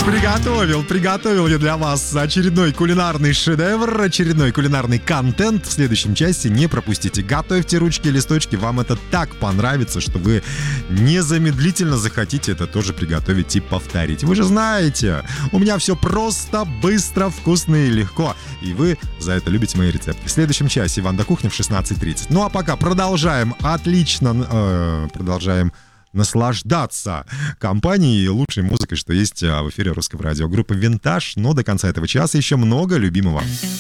Приготовил я для вас очередной кулинарный шедевр, очередной кулинарный контент. В следующем части не пропустите. Готовьте ручки и листочки, вам это так понравится, что вы незамедлительно захотите это тоже приготовить и повторить. Вы же знаете, у меня все просто, быстро, вкусно и легко. И вы за это любите мои рецепты. В следующем часе Иван до кухни в 16:30. Ну а пока продолжаем наслаждаться компанией и лучшей музыкой, что есть в эфире Русского радио. Группа «Винтаж». Но до конца этого часа еще много любимого.